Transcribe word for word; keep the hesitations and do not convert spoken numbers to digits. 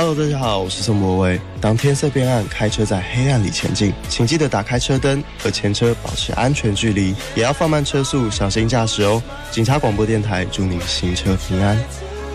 Hello， 大家好，我是宋博伟。当天色变暗，开车在黑暗里前进，请记得打开车灯，和前车保持安全距离，也要放慢车速，小心驾驶哦。警察广播电台祝您行车平安。